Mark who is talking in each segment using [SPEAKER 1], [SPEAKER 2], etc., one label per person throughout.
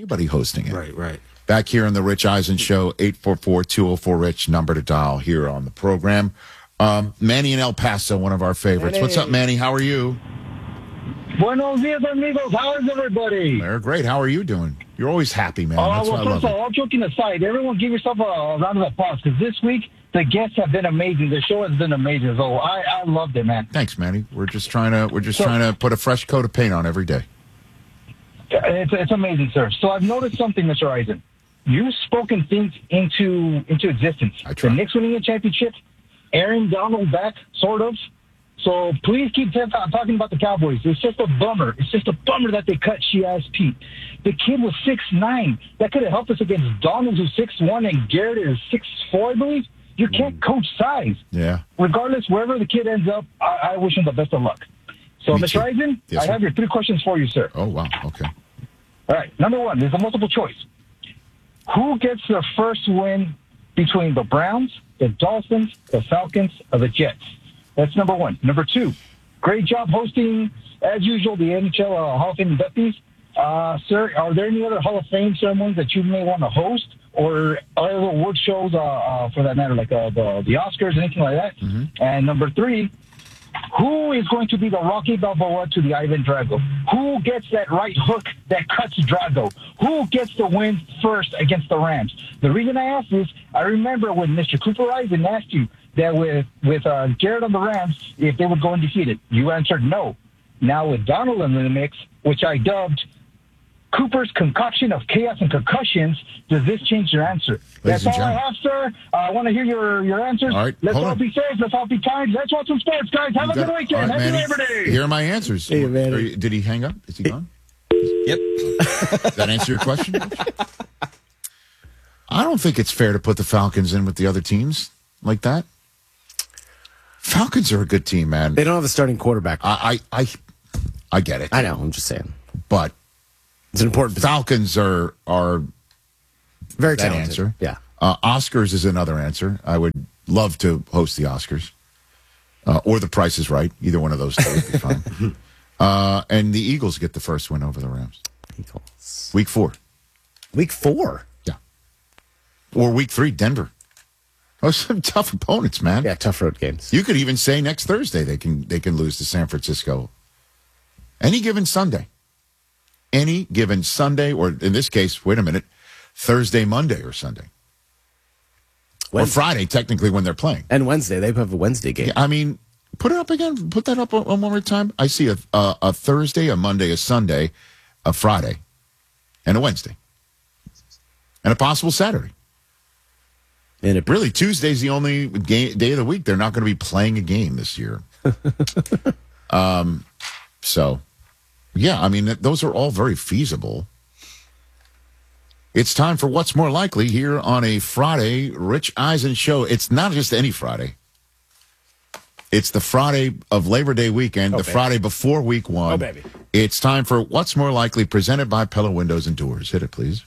[SPEAKER 1] anybody hosting it.
[SPEAKER 2] Right.
[SPEAKER 1] Back here on the Rich Eisen Show, 844-204-RICH, number to dial here on the program. Manny in El Paso, one of our favorites.
[SPEAKER 3] Manny.
[SPEAKER 1] What's up, Manny? How are you?
[SPEAKER 3] Buenos dias, amigos. How is everybody?
[SPEAKER 1] They're great. How are you doing? You're always happy, man. That's why I love
[SPEAKER 3] first of all, all joking aside, everyone give yourself a round of applause because this week the guests have been amazing. The show has been amazing. So I loved it, man.
[SPEAKER 1] Thanks, Manny. We're just trying to put a fresh coat of paint on every day.
[SPEAKER 3] It's amazing, sir. So I've noticed something, Mr. Eisen. You've spoken things into existence.
[SPEAKER 1] I try.
[SPEAKER 3] The Knicks winning a championship, Aaron Donald back, sort of. So please keep talking about the Cowboys. It's just a bummer. It's just a bummer that they cut Shiaz Pete. The kid was 6'9". That could have helped us against Donald, who's 6'1", and Garrett is 6'4", I believe. You can't coach size.
[SPEAKER 1] Yeah.
[SPEAKER 3] Regardless, wherever the kid ends up, I wish him the best of luck. So,
[SPEAKER 1] Me too.
[SPEAKER 3] Mr. Eisen,
[SPEAKER 1] Yes,
[SPEAKER 3] I
[SPEAKER 1] sir.
[SPEAKER 3] have your 3 questions for you, sir.
[SPEAKER 1] Oh, wow. Okay.
[SPEAKER 3] All right. Number 1, there's a multiple choice. Who gets the first win between the Browns, the Dolphins, the Falcons, or the Jets? That's number 1. Number 2, great job hosting, as usual, the NHL Hall of Fame inductees. Sir, are there any other Hall of Fame ceremonies that you may want to host or other award shows for that matter, like the Oscars, anything like that?
[SPEAKER 1] Mm-hmm.
[SPEAKER 3] And number 3, who is going to be the Rocky Balboa to the Ivan Drago? Who gets that right hook that cuts Drago? Who gets the win first against the Rams? The reason I ask this, I remember when Mr. Cooper Eisen asked you that with Garrett on the Rams, if they would go undefeated. You answered no. Now with Donald in the mix, which I dubbed Cooper's concoction of chaos and concussions, does this change your answer?
[SPEAKER 1] Ladies
[SPEAKER 3] That's
[SPEAKER 1] and
[SPEAKER 3] all I
[SPEAKER 1] gentlemen.
[SPEAKER 3] have, sir. I want to hear your answers.
[SPEAKER 1] All right,
[SPEAKER 3] Let's
[SPEAKER 1] hold
[SPEAKER 3] all
[SPEAKER 1] on.
[SPEAKER 3] be safe. Let's all be kind. Let's watch some sports, guys. Have a good weekend.
[SPEAKER 1] All right,
[SPEAKER 3] Happy
[SPEAKER 1] Manny.
[SPEAKER 3] Labor Day.
[SPEAKER 1] Here are my answers.
[SPEAKER 2] Hey, Manny.
[SPEAKER 1] Did he hang up? Is he gone?
[SPEAKER 2] Yep.
[SPEAKER 1] Does that answer your question? I don't think it's fair to put the Falcons in with the other teams like that. Falcons are a good team, man.
[SPEAKER 2] They don't have a starting quarterback.
[SPEAKER 1] I get it.
[SPEAKER 2] I know. I'm just saying.
[SPEAKER 1] But
[SPEAKER 2] It's an important position.
[SPEAKER 1] Falcons are
[SPEAKER 2] Very
[SPEAKER 1] that
[SPEAKER 2] talented.
[SPEAKER 1] answer.
[SPEAKER 2] Yeah.
[SPEAKER 1] Oscars is another answer. I would love to host the Oscars. Or The Price is Right. Either one of those two would be fine. And the Eagles get the first win over the Rams.
[SPEAKER 2] Eagles.
[SPEAKER 1] Week 4.
[SPEAKER 2] Week 4.
[SPEAKER 1] Yeah. Or Week 3, Denver. Those are some tough opponents, man.
[SPEAKER 2] Yeah, tough road games.
[SPEAKER 1] You could even say next Thursday they can lose to San Francisco. Any given Sunday. Any given Sunday, or in this case, wait a minute, Thursday, Monday, or Sunday. Or Friday, technically, when they're playing.
[SPEAKER 2] And Wednesday. They have a Wednesday game.
[SPEAKER 1] Yeah, I mean, put it up again. Put that up one more time. I see a Thursday, a Monday, a Sunday, a Friday, and a Wednesday. And a possible Saturday.
[SPEAKER 2] And it
[SPEAKER 1] Really, Tuesday's the only day of the week they're not going to be playing a game this year. So, yeah, I mean, those are all very feasible. It's time for What's More Likely here on a Friday Rich Eisen show. It's not just any Friday. It's the Friday of Labor Day weekend, the Friday before week 1.
[SPEAKER 2] Oh, baby.
[SPEAKER 1] It's time for What's More Likely, presented by Pella Windows and Doors. Hit it, please.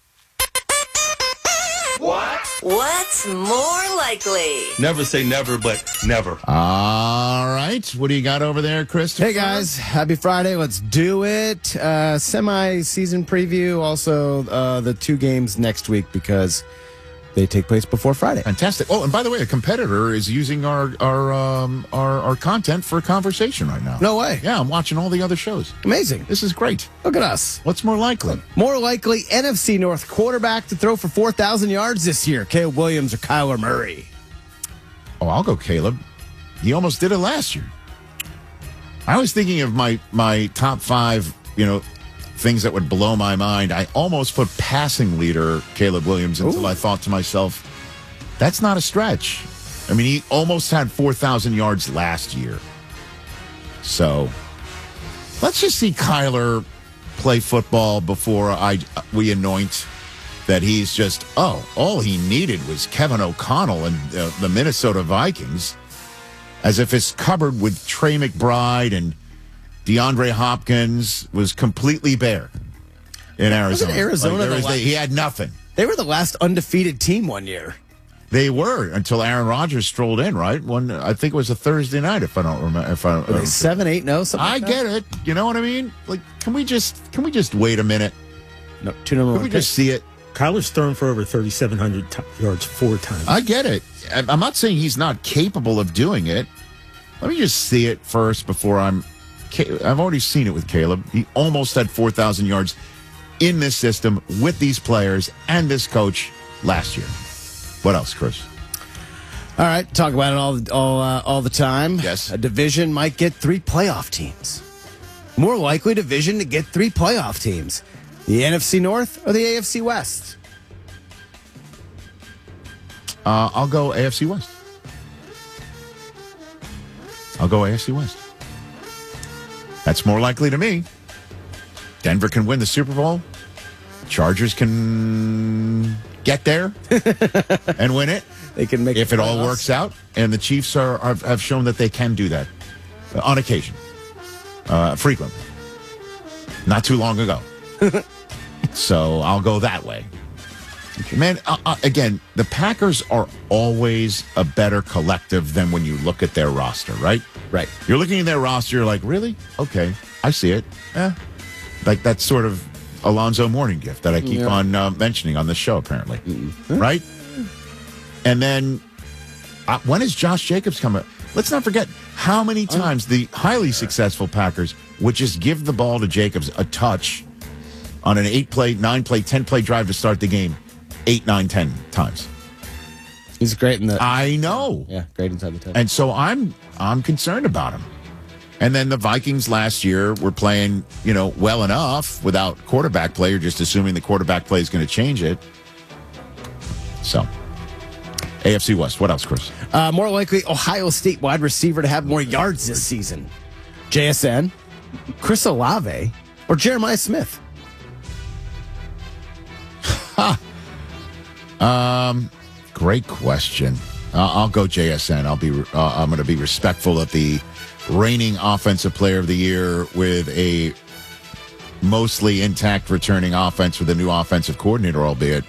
[SPEAKER 4] What's more likely?
[SPEAKER 5] Never say never, but never.
[SPEAKER 1] All right. What do you got over there, Christopher?
[SPEAKER 2] Hey guys, happy Friday. Let's do it. Semi-season preview. Also, the 2 games next week because they take place before Friday.
[SPEAKER 1] Fantastic. Oh, and by the way, a competitor is using our content for a conversation right now.
[SPEAKER 2] No way.
[SPEAKER 1] Yeah, I'm watching all the other shows.
[SPEAKER 2] Amazing.
[SPEAKER 1] This is great.
[SPEAKER 2] Look at us.
[SPEAKER 1] What's more likely?
[SPEAKER 2] More likely, NFC North quarterback to throw for 4,000 yards this year, Caleb Williams or Kyler Murray?
[SPEAKER 1] Oh, I'll go Caleb. He almost did it last year. I was thinking of my top 5, things that would blow my mind. I almost put passing leader Caleb Williams until I thought to myself, that's not a stretch. I mean, he almost had 4,000 yards last year. So let's just see Kyler play football before we anoint that he's just, all he needed was Kevin O'Connell and the Minnesota Vikings, as if his cupboard with Trey McBride and DeAndre Hopkins was completely bare in Arizona.
[SPEAKER 2] Wasn't Arizona
[SPEAKER 1] he had nothing.
[SPEAKER 2] They were the last undefeated team one year.
[SPEAKER 1] They were until Aaron Rodgers strolled in, right? I think it was a Thursday night, if I don't remember.
[SPEAKER 2] Were they 7-8-0? Something
[SPEAKER 1] I
[SPEAKER 2] like that?
[SPEAKER 1] get it. You know what I mean? Like, can we just wait a minute?
[SPEAKER 2] No, 2 number
[SPEAKER 1] Could
[SPEAKER 2] 1
[SPEAKER 1] we
[SPEAKER 2] picks.
[SPEAKER 1] just see it?
[SPEAKER 6] Kyler's thrown for over 3,700 yards 4 times.
[SPEAKER 1] I get it. I'm not saying he's not capable of doing it. Let me just see it first before I've already seen it with Caleb. He almost had 4,000 yards in this system with these players and this coach last year. What else, Chris?
[SPEAKER 2] All right, talk about it all the time.
[SPEAKER 1] Yes.
[SPEAKER 2] A division might get 3 playoff teams. More likely division to get 3 playoff teams. The NFC North or the AFC West?
[SPEAKER 1] I'll go AFC West. I'll go AFC West. That's more likely to me. Denver can win the Super Bowl. Chargers can get there and win it.
[SPEAKER 2] They can make
[SPEAKER 1] If
[SPEAKER 2] the
[SPEAKER 1] it all
[SPEAKER 2] playoffs.
[SPEAKER 1] works out. And the Chiefs have shown that they can do that on occasion, frequently. Not too long ago. So I'll go that way. Man, again, the Packers are always a better collective than when you look at their roster, right?
[SPEAKER 2] Right.
[SPEAKER 1] You're looking at their roster, you're like, really? Okay, I see it. Like that sort of Alonzo Mourning gift that I keep on mentioning on the show, apparently. Right? And then, when is Josh Jacobs coming? Let's not forget how many times the highly successful Packers would just give the ball to Jacobs a touch on an 8-play, 9-play, 10-play drive to start the game 8, 9, 10 times.
[SPEAKER 2] He's great in the.
[SPEAKER 1] I know.
[SPEAKER 2] Yeah, great inside the 10.
[SPEAKER 1] And so I'm concerned about him. And then the Vikings last year were playing, well enough without quarterback play. You're just assuming the quarterback play is going to change it. So, AFC West. What else, Chris?
[SPEAKER 2] More likely Ohio State wide receiver to have more yards this season. JSN, Chris Olave, or Jeremiah Smith?
[SPEAKER 1] Great question. I'll go JSN. I'm going to be respectful of the reigning offensive player of the year with a mostly intact returning offense with a new offensive coordinator, albeit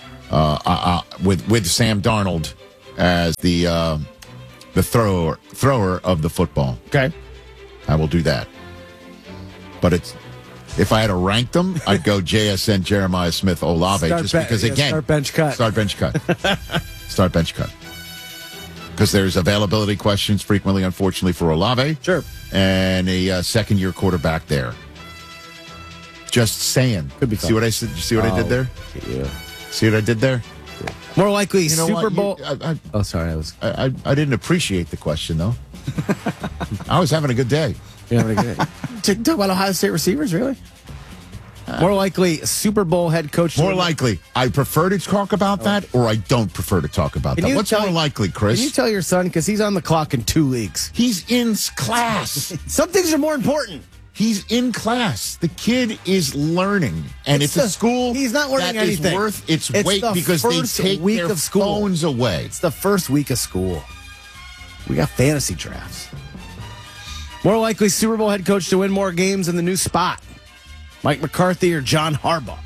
[SPEAKER 1] with Sam Darnold as the thrower of the football.
[SPEAKER 2] Okay.
[SPEAKER 1] I will do that. But if I had to rank them, I'd go JSN, Jeremiah Smith, Olave, because again,
[SPEAKER 2] start bench cut.
[SPEAKER 1] Start bench cut. Start bench cut. Because there's availability questions frequently, unfortunately, for Olave.
[SPEAKER 2] Sure.
[SPEAKER 1] And a second-year quarterback there. Just saying.
[SPEAKER 2] Could be
[SPEAKER 1] See what I said? See what I did there?
[SPEAKER 2] Yeah.
[SPEAKER 1] See what I did there?
[SPEAKER 2] More likely
[SPEAKER 1] You know
[SPEAKER 2] Super
[SPEAKER 1] what?
[SPEAKER 2] Bowl.
[SPEAKER 1] I
[SPEAKER 2] Sorry,
[SPEAKER 1] I didn't appreciate the question, though. I was having a good day.
[SPEAKER 2] Talk about Ohio State receivers, really? More likely Super Bowl head coach.
[SPEAKER 1] More likely, I prefer to talk about that, or I don't prefer to talk about
[SPEAKER 2] Can
[SPEAKER 1] that.
[SPEAKER 2] you
[SPEAKER 1] What's
[SPEAKER 2] tell-
[SPEAKER 1] more likely, Chris?
[SPEAKER 2] Can you tell your son, because he's on the clock in 2 leagues.
[SPEAKER 1] He's in class.
[SPEAKER 2] Some things are more important.
[SPEAKER 1] He's in class. The kid is learning, and it's a school.
[SPEAKER 2] He's not learning
[SPEAKER 1] that is
[SPEAKER 2] anything.
[SPEAKER 1] worth its
[SPEAKER 2] It's
[SPEAKER 1] weight
[SPEAKER 2] the
[SPEAKER 1] because they
[SPEAKER 2] first
[SPEAKER 1] take
[SPEAKER 2] week
[SPEAKER 1] their
[SPEAKER 2] of school.
[SPEAKER 1] phones away.
[SPEAKER 2] It's the first week of school. We got fantasy drafts. More likely Super Bowl head coach to win more games in the new spot. Mike McCarthy or John Harbaugh?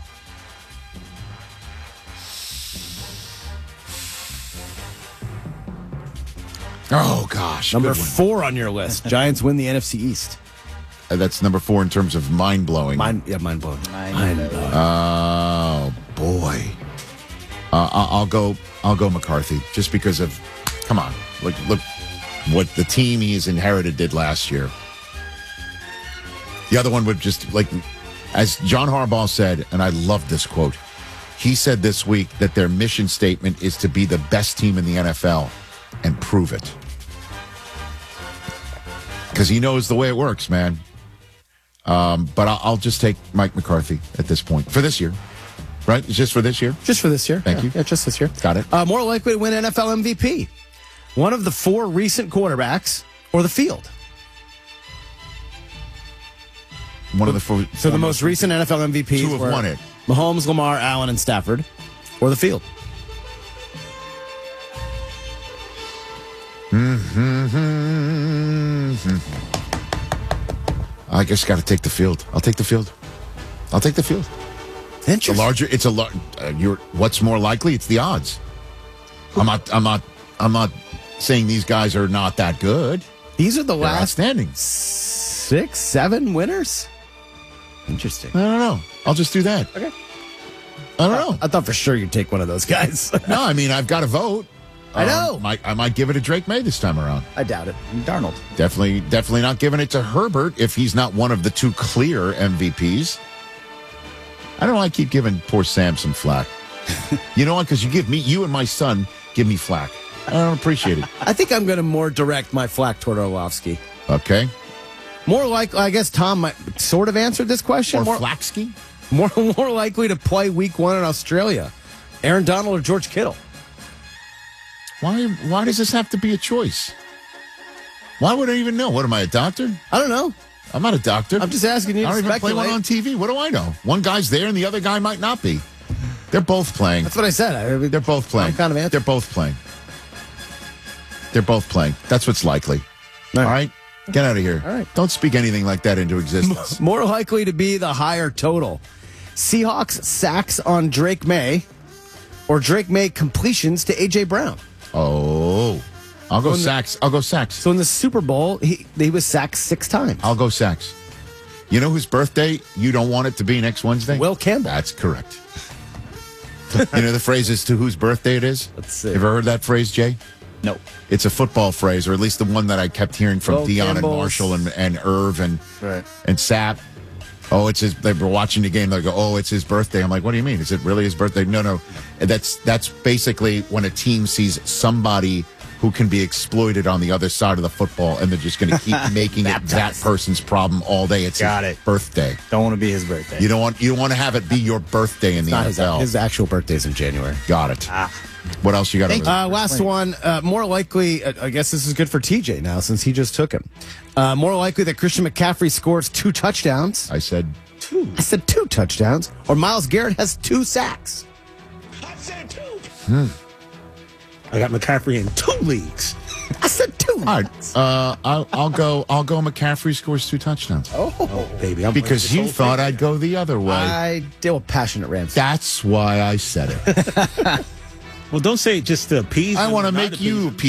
[SPEAKER 1] Oh gosh,
[SPEAKER 2] Number
[SPEAKER 1] good one.
[SPEAKER 2] 4 on your list. Giants win the NFC East.
[SPEAKER 1] That's number 4 in terms of mind blowing.
[SPEAKER 2] Mind blowing.
[SPEAKER 1] Oh boy, I'll go McCarthy just because of. Come on, look what the team he's inherited did last year. The other one would just as John Harbaugh said, and I love this quote. He said this week that their mission statement is to be the best team in the NFL and prove it. Because he knows the way it works, man. But I'll just take Mike McCarthy at this point for this year. Right? It's just for this year?
[SPEAKER 2] Just for this year.
[SPEAKER 1] Thank you.
[SPEAKER 2] Yeah, just this year.
[SPEAKER 1] Got it.
[SPEAKER 2] More likely to win NFL MVP. One of the 4 recent quarterbacks or the field.
[SPEAKER 1] One of the four.
[SPEAKER 2] So the most recent NFL MVPs
[SPEAKER 1] 2 have
[SPEAKER 2] were
[SPEAKER 1] won it.
[SPEAKER 2] Mahomes, Lamar, Allen, and Stafford, or the field.
[SPEAKER 1] I just got to take the field. I'll take the field.
[SPEAKER 2] Interesting.
[SPEAKER 1] What's more likely? It's the odds. I'm not saying these guys are not that good.
[SPEAKER 2] These are the
[SPEAKER 1] They're
[SPEAKER 2] last
[SPEAKER 1] outstanding.
[SPEAKER 2] 6, 7 winners. Interesting.
[SPEAKER 1] I don't know. I'll just do that.
[SPEAKER 2] Okay.
[SPEAKER 1] I don't know.
[SPEAKER 2] I thought for sure you'd take one of those guys.
[SPEAKER 1] No, I mean, I've got to vote.
[SPEAKER 2] I know.
[SPEAKER 1] I might give it to Drake May this time around.
[SPEAKER 2] I doubt it.
[SPEAKER 7] Darnold.
[SPEAKER 1] Definitely not giving it to Herbert if he's not one of the two clear MVPs. I don't know why I keep giving poor Sam some flack. You know what? Because you and my son give me flack. I don't appreciate it.
[SPEAKER 2] I think I'm going to more direct my flack toward Orlovsky.
[SPEAKER 1] Okay.
[SPEAKER 2] More like, I guess Tom might sort of answered this question.
[SPEAKER 1] Or Flaxky?
[SPEAKER 2] More likely to play week 1 in Australia. Aaron Donald or George Kittle?
[SPEAKER 1] Why does this have to be a choice? Why would I even know? What, am I a doctor?
[SPEAKER 2] I don't know.
[SPEAKER 1] I'm not a doctor.
[SPEAKER 2] I'm just asking you
[SPEAKER 1] I
[SPEAKER 2] to
[SPEAKER 1] don't even play
[SPEAKER 2] speculate.
[SPEAKER 1] one on TV. What do I know? One guy's there and the other guy might not be. They're both playing.
[SPEAKER 2] That's what I said.
[SPEAKER 1] They're both playing.
[SPEAKER 2] Kind of answer.
[SPEAKER 1] They're both playing. They're both playing. That's what's likely. All right? Get out of here.
[SPEAKER 2] All right.
[SPEAKER 1] Don't speak anything like that into existence.
[SPEAKER 2] More likely to be the higher total. Seahawks sacks on Drake May or Drake May completions to A.J. Brown.
[SPEAKER 1] Oh. I'll go sacks. I'll go sacks.
[SPEAKER 2] So in the Super Bowl, he was sacked 6 times.
[SPEAKER 1] I'll go sacks. You know whose birthday you don't want it to be next Wednesday?
[SPEAKER 2] Will Campbell.
[SPEAKER 1] That's correct. You know the phrase as to whose birthday it is?
[SPEAKER 2] Let's see.
[SPEAKER 1] Ever heard that phrase, Jay?
[SPEAKER 7] No.
[SPEAKER 1] It's a football phrase, or at least the one that I kept hearing from
[SPEAKER 2] Will
[SPEAKER 1] Dion
[SPEAKER 2] Campbell's-
[SPEAKER 1] and Marshall and Irv and
[SPEAKER 7] Right.
[SPEAKER 1] Sapp. Oh, it's his. They were watching the game. They go, "Oh, it's his birthday." I'm like, "What do you mean? Is it really his birthday?" No. That's basically when a team sees somebody who can be exploited on the other side of the football, and they're just going to keep making it that person's problem all day. It's
[SPEAKER 7] Got
[SPEAKER 1] his
[SPEAKER 7] it.
[SPEAKER 1] birthday.
[SPEAKER 7] Don't want to be his birthday.
[SPEAKER 1] You don't want to have it be your birthday in the
[SPEAKER 2] Not
[SPEAKER 1] NFL.
[SPEAKER 2] his actual birthday's in January.
[SPEAKER 1] Got it. What else you got?
[SPEAKER 7] Thank
[SPEAKER 1] over there?
[SPEAKER 2] Last one, more likely, I guess this is good for TJ now since he just took him. More likely that Christian McCaffrey scores 2 touchdowns.
[SPEAKER 1] I said
[SPEAKER 2] I said 2 touchdowns. Or Myles Garrett has 2 sacks.
[SPEAKER 6] I said 2. I got McCaffrey in 2 leagues.
[SPEAKER 2] I said 2.
[SPEAKER 1] all right. I'll go McCaffrey scores 2 touchdowns
[SPEAKER 6] Oh, baby. I'm
[SPEAKER 1] because
[SPEAKER 6] this
[SPEAKER 1] you
[SPEAKER 6] whole
[SPEAKER 1] thought
[SPEAKER 6] thing.
[SPEAKER 1] I'd go the other way.
[SPEAKER 2] I deal with passionate Rams.
[SPEAKER 1] That's why I said it.
[SPEAKER 6] Well, don't say it just to appease.
[SPEAKER 1] I
[SPEAKER 6] them,
[SPEAKER 1] want to
[SPEAKER 6] not
[SPEAKER 1] make
[SPEAKER 6] appease
[SPEAKER 1] you
[SPEAKER 6] them.